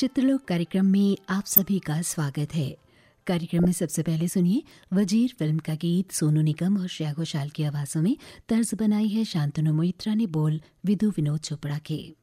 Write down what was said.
चित्रलोक कार्यक्रम में आप सभी का स्वागत है। कार्यक्रम में सबसे पहले सुनिए वजीर फिल्म का गीत सोनू निगम और श्रेया घोषाल की आवाजों में। तर्ज बनाई है शांतनु मोइत्रा ने, बोल विधु विनोद चोपड़ा के।